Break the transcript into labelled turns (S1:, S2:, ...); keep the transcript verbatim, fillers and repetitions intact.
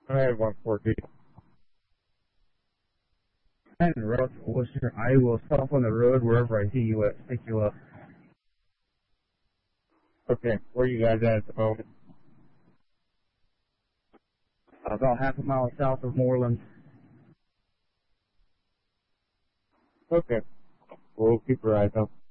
S1: I have one forty.
S2: And Russ Wilshire, I will stop on the road wherever I see you at, pick you up.
S1: Okay, where you guys at at the moment?
S2: About half a mile south of Moreland.
S1: Okay, we'll keep your eyes out.